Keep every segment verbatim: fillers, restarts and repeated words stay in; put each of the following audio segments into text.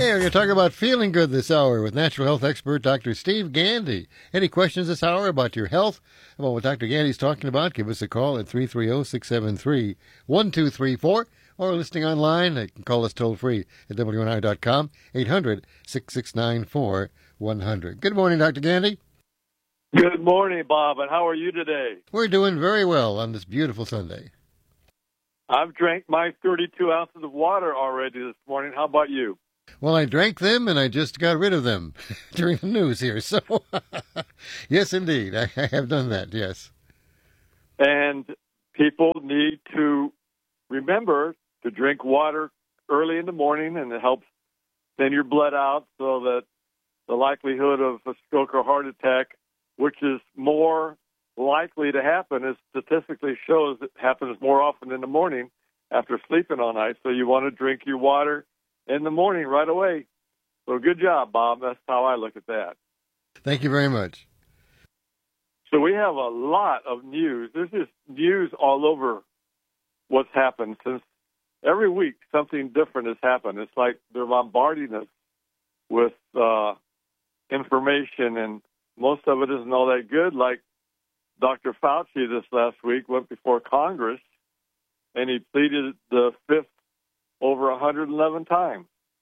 Hey, we're going to talk about feeling good this hour with natural health expert Doctor Steve Gandy. Any questions this hour about your health, about what Doctor Gandy's talking about, give us a call at three three zero, six seven three, one two three four, or listening online, you can call us toll-free at W N I dot com, eight hundred, six six nine, four one hundred. Good morning, Doctor Gandy. Good morning, Bob, and how are you today? We're doing very well on this beautiful Sunday. I've drank my thirty-two ounces of water already this morning. How about you? Well, I drank them, and I just got rid of them during the news here. So, yes, indeed, I have done that, yes. And people need to remember to drink water early in the morning, and it helps thin your blood out so that the likelihood of a stroke or heart attack, which is more likely to happen, as statistically shows it happens more often in the morning after sleeping all night. So you want to drink your water in the morning right away. So good job, Bob. That's how I look at that. Thank you very much. So we have a lot of news. There's just news all over what's happened since every week something different has happened. It's like they're bombarding us with uh, information, and most of it isn't all that good. Like Doctor Fauci this last week went before Congress, and he pleaded the fifth over one hundred eleven times.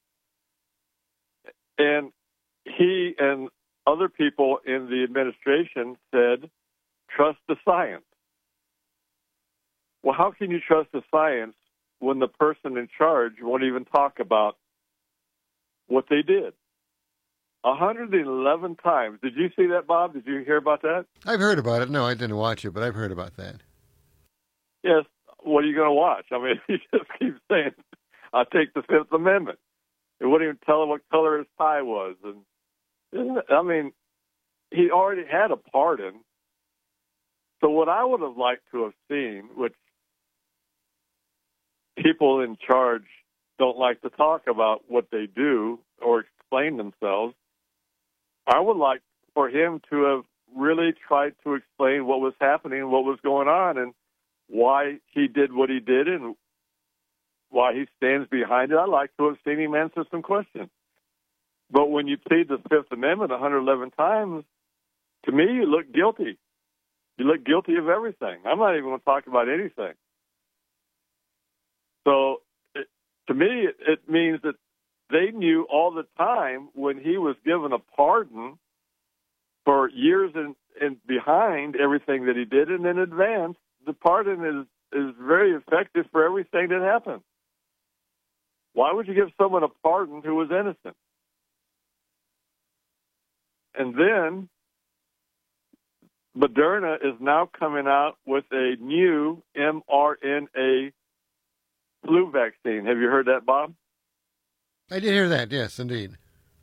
And he and other people in the administration said, trust the science. Well, how can you trust the science when the person in charge won't even talk about what they did? one hundred eleven times. Did you see that, Bob? Did you hear about that? I've heard about it. No, I didn't watch it, but I've heard about that. Yes. What are you going to watch? I mean, he just keeps saying, I take the Fifth Amendment. It wouldn't even tell him what color his tie was. And I mean, he already had a pardon. So what I would have liked to have seen, which people in charge don't like to talk about what they do or explain themselves, I would like for him to have really tried to explain what was happening, what was going on, and why he did what he did, and why he stands behind it. I'd like to have seen him answer some questions. But when you plead the Fifth Amendment one hundred eleven times, to me, you look guilty. You look guilty of everything. I'm not even going to talk about anything. So it, to me, it, it means that they knew all the time when he was given a pardon for years in, in behind everything that he did, and in advance, the pardon is, is very effective for everything that happened. Why would you give someone a pardon who was innocent? And then Moderna is now coming out with a new mRNA flu vaccine. Have you heard that, Bob? I did hear that, yes, indeed.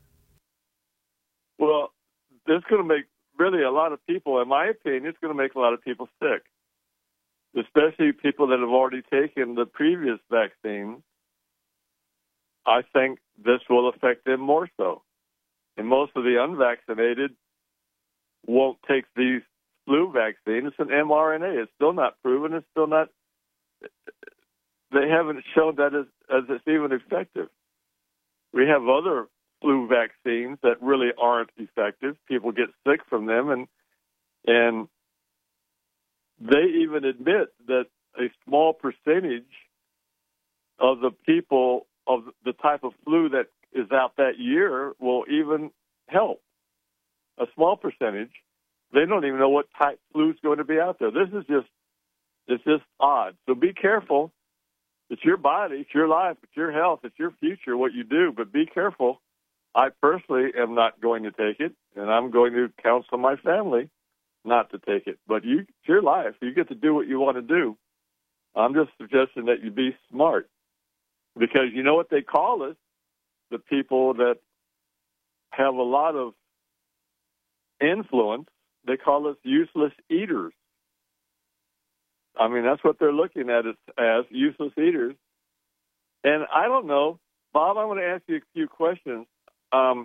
Well, this is going to make really a lot of people, in my opinion, it's going to make a lot of people sick, especially people that have already taken the previous vaccine. I think this will affect them more so. And most of the unvaccinated won't take these flu vaccines. It's an mRNA. It's still not proven. It's still not, they haven't shown that as, as it's even effective. We have other flu vaccines that really aren't effective. People get sick from them, and and they even admit that a small percentage of the people of the type of flu that is out that year will even help. A small percentage. They don't even know what type flu is going to be out there. This is just, it's just odd. So be careful. It's your body, it's your life, it's your health, it's your future, what you do. But be careful. I personally am not going to take it, and I'm going to counsel my family not to take it. But you, it's your life. You get to do what you want to do. I'm just suggesting that you be smart, because you know what they call us? The people that have a lot of influence, they call us useless eaters. I mean, that's what they're looking at us as, useless eaters. And I don't know, Bob, I want to ask you a few questions. Um,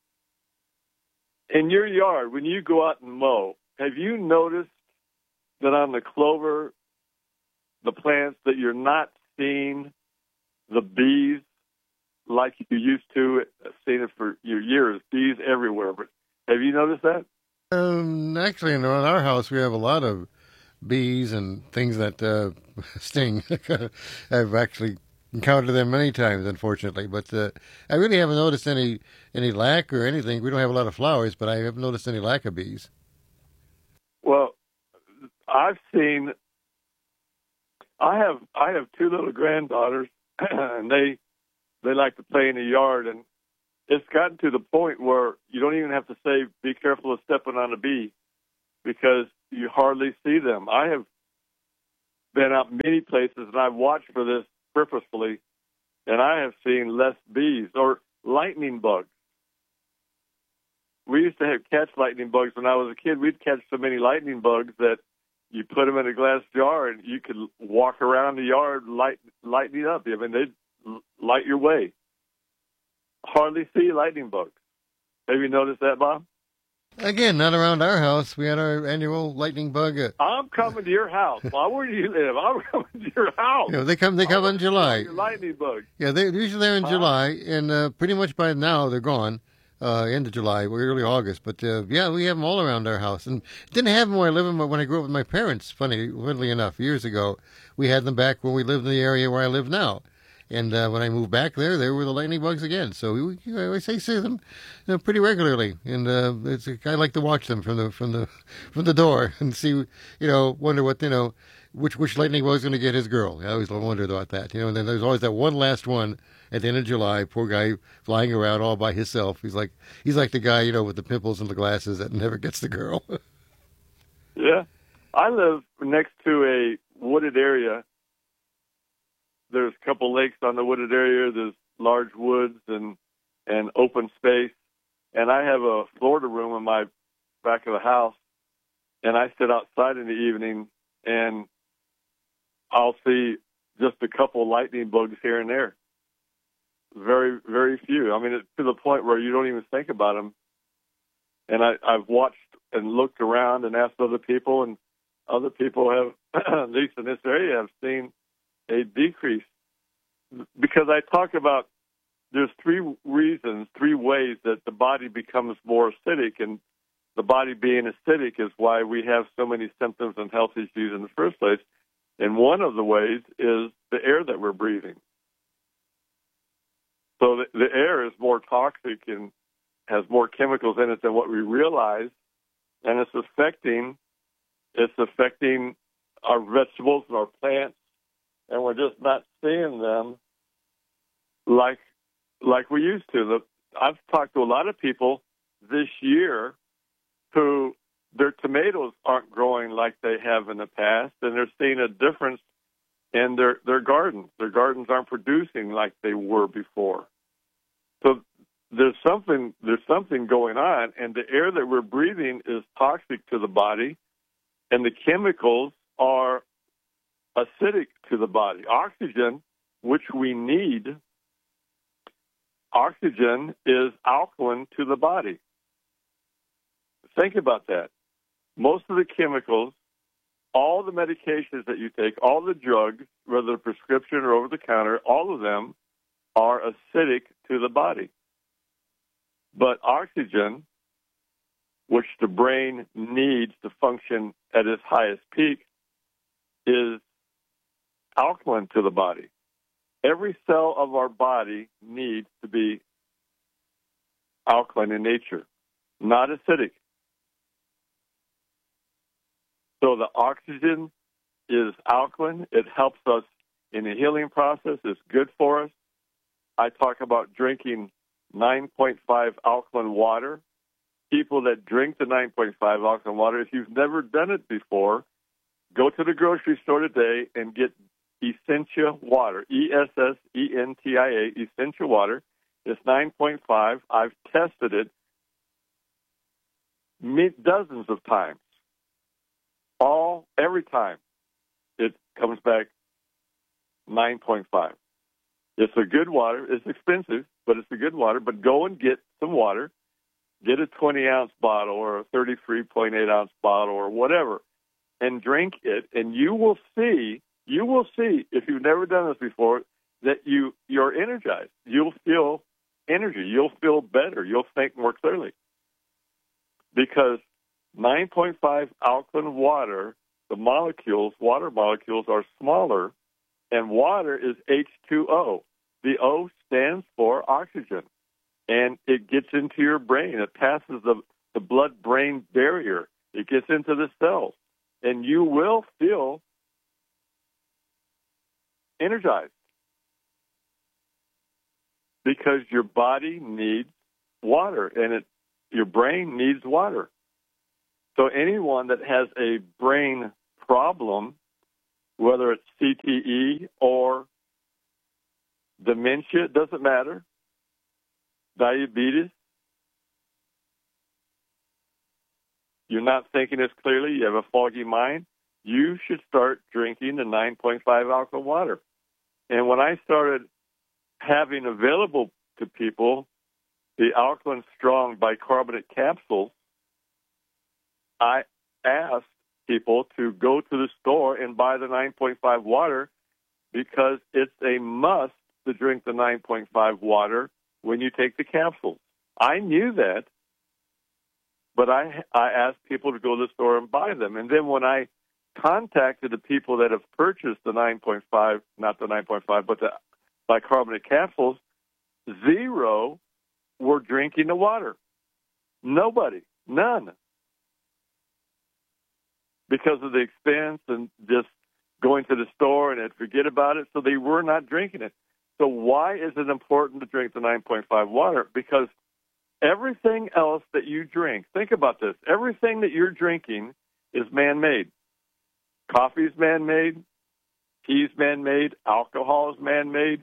in your yard, when you go out and mow, have you noticed that on the clover, the plants, that you're not seeing the bees like you used to. I've seen it for years, bees everywhere. But have you noticed that? Um, actually, in our house, we have a lot of bees and things that uh, sting. I've actually encountered them many times, unfortunately. But uh, I really haven't noticed any any lack or anything. We don't have a lot of flowers, but I haven't noticed any lack of bees. Well, I've seen. I have I have two little granddaughters, and they they like to play in the yard, and it's gotten to the point where you don't even have to say, "Be careful of stepping on a bee," because you hardly see them. I have been out many places, and I've watched for this purposefully, and I have seen less bees or lightning bugs. We used to have catch lightning bugs when I was a kid. We'd catch so many lightning bugs that you put them in a glass jar, and you could walk around the yard light, lighting up. I mean, they'd light your way. Hardly see lightning bugs. Have you noticed that, Bob? Again, not around our house. We had our annual lightning bug. Uh, I'm coming to your house. Well, where do you live? I'm coming to your house. You know, they come. They come in July. Your lightning bugs. Yeah, they usually they're in Huh? July, and uh, pretty much by now they're gone. Uh, end of July, early August. But uh, yeah, we have them all around our house, and didn't have them where I live. In, when I grew up with my parents, funny, funnily enough, years ago, we had them back when we lived in the area where I live now. And uh, when I moved back there, there were the lightning bugs again. So we, we I say see them, you know, pretty regularly, and uh, it's I like to watch them from the from the from the door and see, you know, wonder what you know, which which lightning bug's going to get his girl. I always wondered about that, you know. And then there's always that one last one at the end of July. Poor guy flying around all by himself. He's like he's like the guy, you know, with the pimples and the glasses that never gets the girl. Yeah, I live next to a wooded area. There's a couple lakes on the wooded area. There's large woods and and open space. And I have a Florida room in my back of the house. And I sit outside in the evening, and I'll see just a couple lightning bugs here and there. Very, very few. I mean, it's to the point where you don't even think about them. And I, I've watched and looked around and asked other people, and other people have, at least in this area, have seen a decrease. Because I talk about there's three reasons, three ways that the body becomes more acidic, and the body being acidic is why we have so many symptoms and health issues in the first place. And one of the ways is the air that we're breathing. So the, the air is more toxic and has more chemicals in it than what we realize, and it's affecting it's affecting our vegetables and our plants, and we're just not seeing them like like we used to. The, I've talked to a lot of people this year who their tomatoes aren't growing like they have in the past, and they're seeing a difference in their, their gardens. Their gardens aren't producing like they were before. So there's something there's something going on, and the air that we're breathing is toxic to the body, and the chemicals are acidic to the body. Oxygen, which we need, oxygen is alkaline to the body. Think about that. Most of the chemicals, all the medications that you take, all the drugs, whether prescription or over-the-counter, all of them are acidic to the body. But oxygen, which the brain needs to function at its highest peak, is alkaline to the body. Every cell of our body needs to be alkaline in nature, not acidic. So the oxygen is alkaline. It helps us in the healing process. It's good for us. I talk about drinking nine point five alkaline water. People that drink the nine point five alkaline water, if you've never done it before, go to the grocery store today and get Essentia water, E S S E N T I A, Essentia water. It's nine point five. I've tested it dozens of times. All, every time, it comes back nine point five. It's a good water. It's expensive, but it's a good water. But go and get some water. Get a twenty-ounce bottle or a thirty-three point eight ounce bottle or whatever, and drink it, and you will see, you will see, if you've never done this before, that you, you're energized. You'll feel energy. You'll feel better. You'll think more clearly. Because nine point five alkaline water, the molecules, water molecules, are smaller, and water is H two O. The O stands for oxygen, and it gets into your brain. It passes the, the blood-brain barrier. It gets into the cells, and you will feel energized because your body needs water, and it, your brain needs water. So anyone that has a brain problem, whether it's C T E or dementia, it doesn't matter, diabetes, you're not thinking as clearly, you have a foggy mind, you should start drinking the nine point five alkaline water. And when I started having available to people the Alkaline Strong bicarbonate capsules, I asked people to go to the store and buy the nine point five water because it's a must to drink the nine point five water when you take the capsules. I knew that, but I I asked people to go to the store and buy them. And then when I contacted the people that have purchased the nine point five, not the nine point five, but the bicarbonate capsules, zero were drinking the water. Nobody, none. Because of the expense and just going to the store and they'd forget about it, so they were not drinking it. So why is it important to drink the nine point five water? Because everything else that you drink, think about this, everything that you're drinking is man-made. Coffee is man-made, tea is man-made, alcohol is man-made.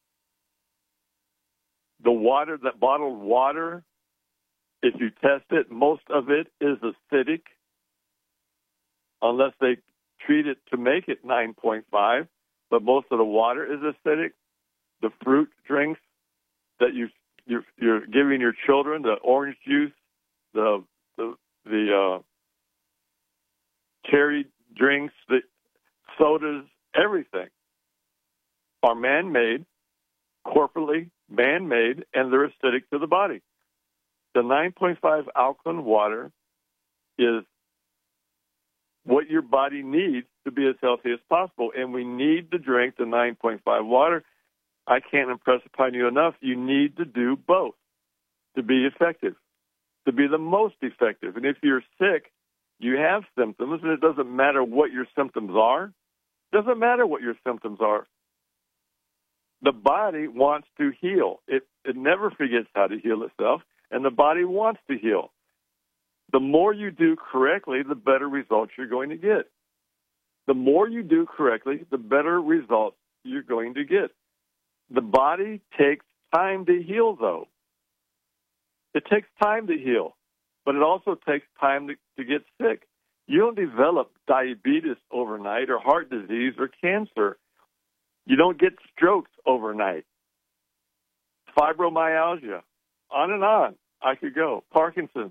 The water, that bottled water, if you test it, most of it is acidic, unless they treat it to make it nine point five, but most of the water is acidic. The fruit drinks that you, you're, you're giving your children, the orange juice, the the, the uh, cherry drinks, the sodas, everything are man-made, corporately man-made, and they're acidic to the body. The nine point five alkaline water is what your body needs to be as healthy as possible, and we need to drink the nine point five water. I can't impress upon you enough, you need to do both to be effective, to be the most effective. And if you're sick, you have symptoms, and it doesn't matter what your symptoms are. It doesn't matter what your symptoms are. The body wants to heal. It, it never forgets how to heal itself, and the body wants to heal. The more you do correctly, the better results you're going to get. The more you do correctly, the better results you're going to get. The body takes time to heal, though. It takes time to heal, but it also takes time to, to get sick. You don't develop diabetes overnight or heart disease or cancer. You don't get strokes overnight. Fibromyalgia, on and on. I could go. Parkinson's.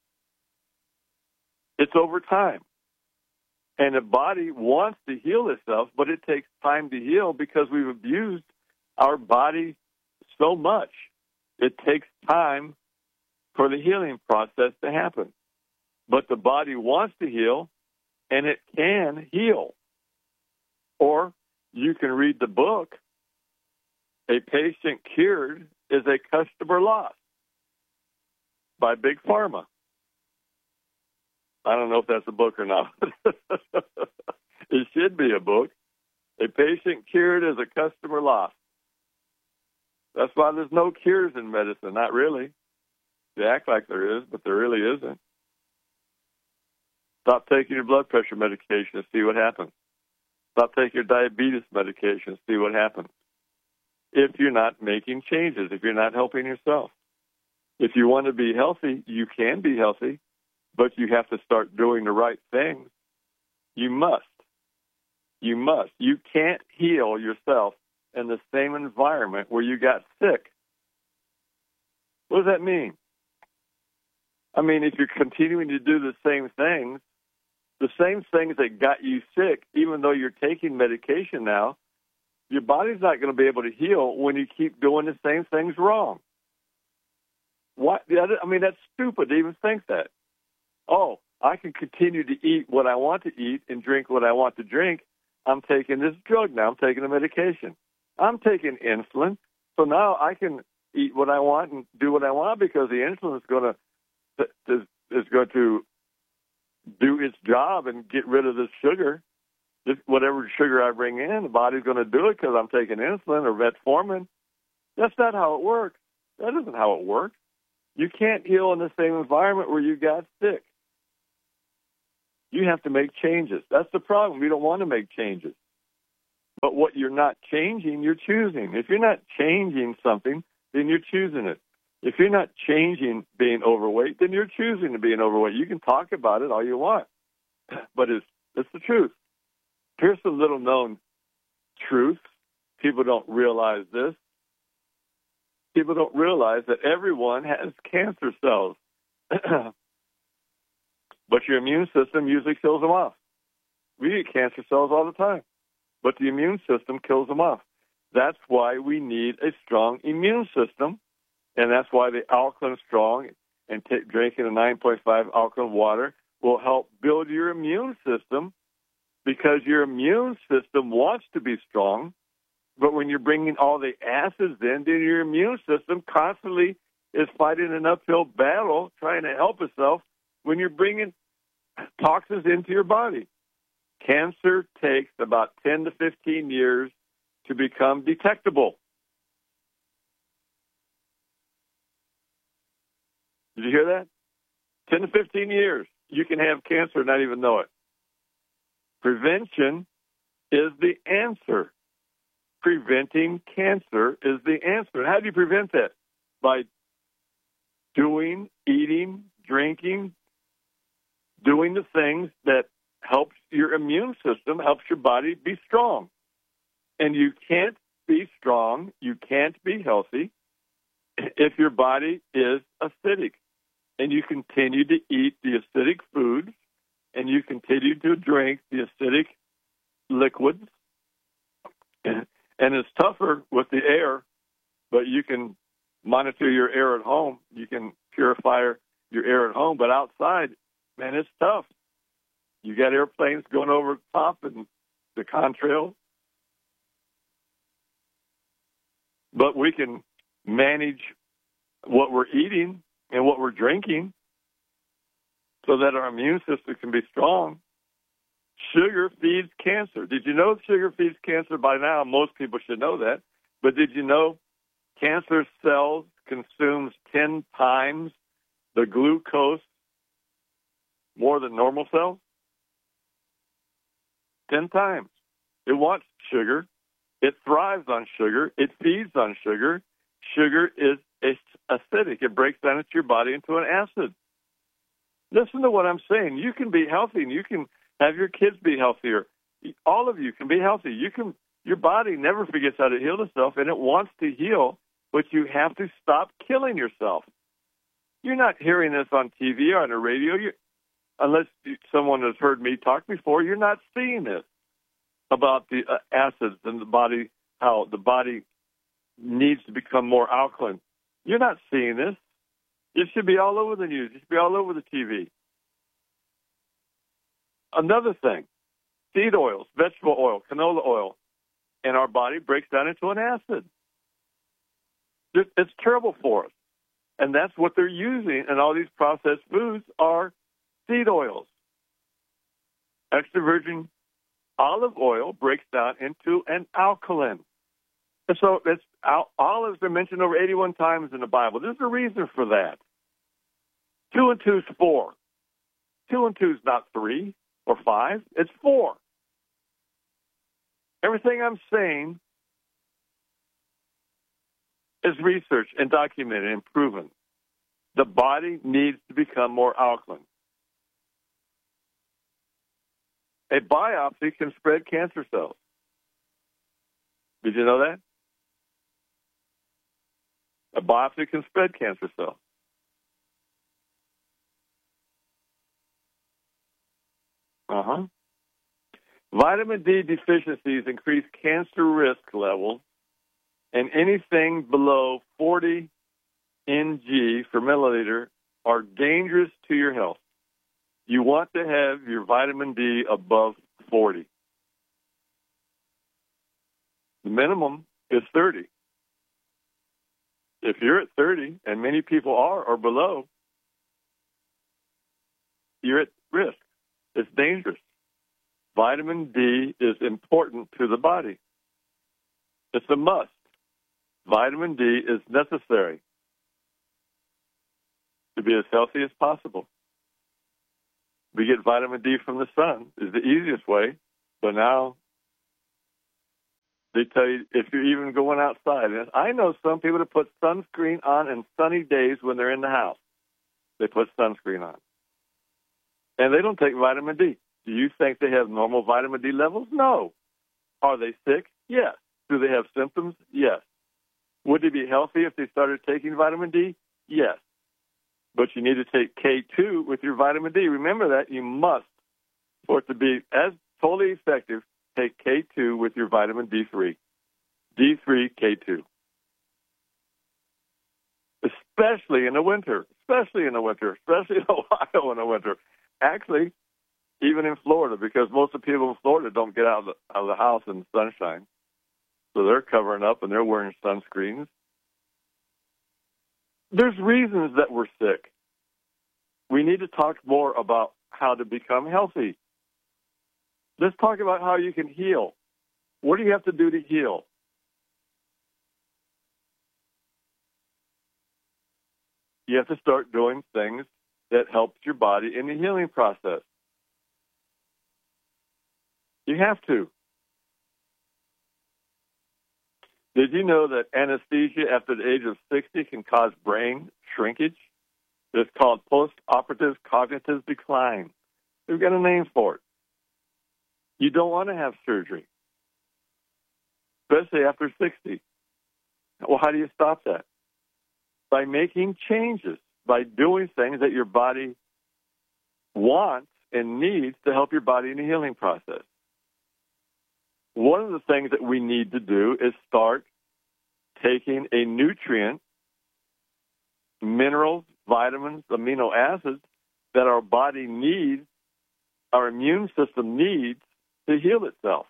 It's over time. And the body wants to heal itself, but it takes time to heal because we've abused our body so much. It takes time for the healing process to happen. But the body wants to heal, and it can heal. Or you can read the book, A Patient Cured is a Customer Lost by Big Pharma. I don't know if that's a book or not. It should be a book. A Patient Cured is a Customer Lost. That's why there's no cures in medicine, not really. They act like there is, but there really isn't. Stop taking your blood pressure medication and see what happens. Stop taking your diabetes medication and see what happens. If you're not making changes, if you're not helping yourself. If you want to be healthy, you can be healthy, but you have to start doing the right things. You must. You must. You can't heal yourself in the same environment where you got sick. What does that mean? I mean, if you're continuing to do the same things, the same things that got you sick, even though you're taking medication now, Your body's not going to be able to heal when you keep doing the same things wrong. What? I mean, that's stupid to even think that. Oh, I can continue to eat what I want to eat and drink what I want to drink. I'm taking this drug now. I'm taking a medication. I'm taking insulin. So now I can eat what I want and do what I want because the insulin is going to is, is going to do its job and get rid of this sugar. Just whatever sugar I bring in, the body's going to do it because I'm taking insulin or metformin. That's not how it works. That isn't how it works. You can't heal in the same environment where you got sick. You have to make changes. That's the problem. We don't want to make changes. But what you're not changing, you're choosing. If you're not changing something, then you're choosing it. If you're not changing being overweight, then you're choosing to be overweight. You can talk about it all you want, but it's, it's the truth. Here's some little-known truths. People don't realize this. People don't realize that everyone has cancer cells, but your immune system usually kills them off. We get cancer cells all the time, but the immune system kills them off. That's why we need a strong immune system, and that's why the alkaline strong and t- drinking a nine point five alkaline water will help build your immune system, because your immune system wants to be strong, but when you're bringing all the acids in, then your immune system constantly is fighting an uphill battle trying to help itself when you're bringing toxins into your body. Cancer takes about ten to fifteen years to become detectable. Did you hear that? ten to fifteen years. You can have cancer and not even know it. Prevention is the answer. Preventing cancer is the answer. How do you prevent that? By doing, eating, drinking, doing the things that helps your immune system, helps your body be strong. And you can't be strong, you can't be healthy if your body is acidic. And you continue to eat the acidic foods, and you continue to drink the acidic liquids. And it's tougher with the air, but you can monitor your air at home. You can purify your air at home, but outside, man, it's tough. You got airplanes going over the top and the contrails. But we can manage what we're eating and what we're drinking so that our immune system can be strong. Sugar feeds cancer. Did you know sugar feeds cancer? By now, most people should know that. But did you know cancer cells consumes ten times the glucose more than normal cells? Ten times. It wants sugar. It thrives on sugar. It feeds on sugar. Sugar is acidic. It breaks down into your body into an acid. Listen to what I'm saying. You can be healthy, and you can have your kids be healthier. All of you can be healthy. You can. Your body never forgets how to heal itself, and it wants to heal, but you have to stop killing yourself. You're not hearing this on T V or on the radio. You, unless someone has heard me talk before, you're not seeing this about the uh, acids in the body, how the body needs to become more alkaline. You're not seeing this. It should be all over the news. It should be all over the T V. Another thing, seed oils, vegetable oil, canola oil, and our body breaks down into an acid. It's terrible for us. And that's what they're using, and all these processed foods are seed oils. Extra virgin olive oil breaks down into an alkaline. And so it's, olives are mentioned over eighty-one times in the Bible. There's a reason for that. Two and two is four. Two and two is not three or five. It's four. Everything I'm saying is researched and documented and proven. The body needs to become more alkaline. A biopsy can spread cancer cells. Did you know that? A biopsy can spread cancer cells. Uh-huh. Vitamin D deficiencies increase cancer risk levels, and anything below forty N G per milliliter are dangerous to your health. You want to have your vitamin D above forty. The minimum is thirty. If you're at thirty, and many people are or below, you're at risk. It's dangerous. Vitamin D is important to the body. It's a must. Vitamin D is necessary to be as healthy as possible. We get vitamin D from the sun is the easiest way, but now they tell you if you're even going outside. And I know some people that put sunscreen on in sunny days when they're in the house. They put sunscreen on. And they don't take vitamin D. Do you think they have normal vitamin D levels? No. Are they sick? Yes. Do they have symptoms? Yes. Would they be healthy if they started taking vitamin D? Yes. But you need to take K two with your vitamin D. Remember that. You must, for it to be as totally effective, take K two with your vitamin D three. D three, K two. Especially in the winter. Especially in the winter. Especially in Ohio in the winter. Actually, even in Florida, because most of the people in Florida don't get out of the, out of the house in the sunshine. So they're covering up and they're wearing sunscreens. There's reasons that we're sick. We need to talk more about how to become healthy. Let's talk about how you can heal. What do you have to do to heal? You have to start doing things that helps your body in the healing process. You have to. Did you know that anesthesia after the age of sixty can cause brain shrinkage? It's called post-operative cognitive decline. We've got a name for it. You don't want to have surgery, especially after sixty. Well, how do you stop that? By making changes, by doing things that your body wants and needs to help your body in the healing process. One of the things that we need to do is start taking a nutrient, minerals, vitamins, amino acids that our body needs, our immune system needs to heal itself.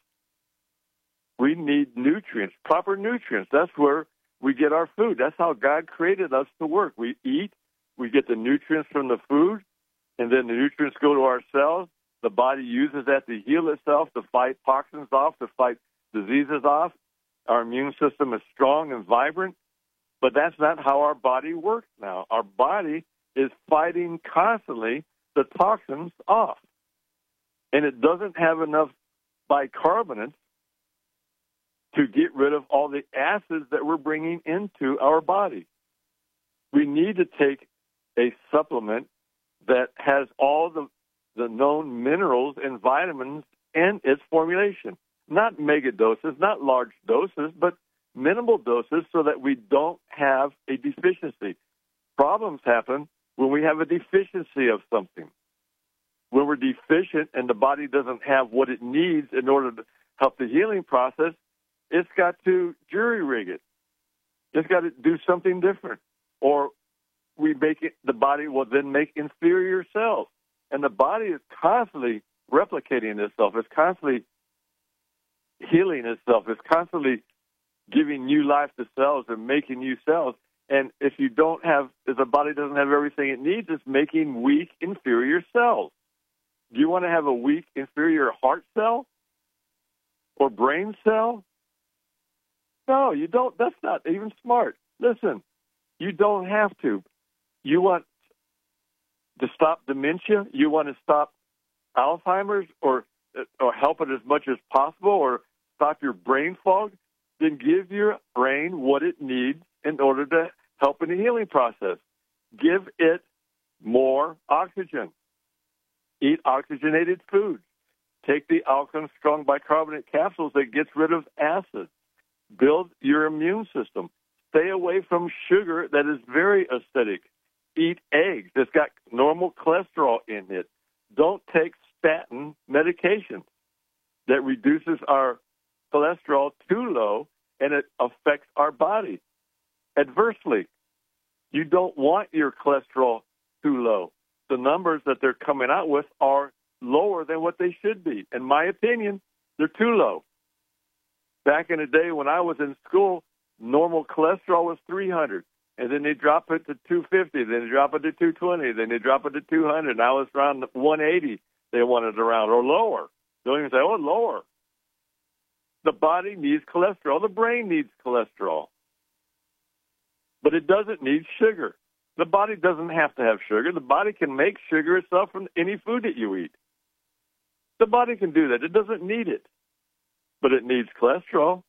We need nutrients, proper nutrients. That's where we get our food. That's how God created us to work. We eat, we get the nutrients from the food, and then the nutrients go to our cells. The body uses that to heal itself, to fight toxins off, to fight diseases off. Our immune system is strong and vibrant, but that's not how our body works now. Our body is fighting constantly the toxins off, and it doesn't have enough bicarbonates to get rid of all the acids that we're bringing into our body. We need to take a supplement that has all the the known minerals and vitamins in its formulation. Not mega doses, not large doses, but minimal doses so that we don't have a deficiency. Problems happen when we have a deficiency of something. When we're deficient and the body doesn't have what it needs in order to help the healing process, it's got to jury rig it. It's got to do something different. Or we make it, the body will then make inferior cells. And the body is constantly replicating itself. It's constantly healing itself. It's constantly giving new life to cells and making new cells. And if you don't have, if the body doesn't have everything it needs, it's making weak, inferior cells. Do you want to have a weak, inferior heart cell or brain cell? No, you don't. That's not even smart. Listen, you don't have to. You want to stop dementia? You want to stop Alzheimer's or or help it as much as possible or stop your brain fog? Then give your brain what it needs in order to help in the healing process. Give it more oxygen. Eat oxygenated foods. Take the Alkaline Strong bicarbonate capsules that gets rid of acid. Build your immune system. Stay away from sugar that is very acidic. Eat eggs that's got normal cholesterol in it. Don't take statin medications. that reduces our cholesterol too low, and it affects our body adversely. You don't want your cholesterol too low. The numbers that they're coming out with are lower than what they should be. In my opinion, they're too low. Back in the day when I was in school, normal cholesterol was three hundred, and then they drop it to two fifty, then they drop it to two twenty, then they drop it to two hundred. Now it's around one eighty they want it around, or lower. Don't even say, oh, lower. The body needs cholesterol. The brain needs cholesterol. But it doesn't need sugar. The body doesn't have to have sugar. The body can make sugar itself from any food that you eat. The body can do that. It doesn't need it. But it needs cholesterol.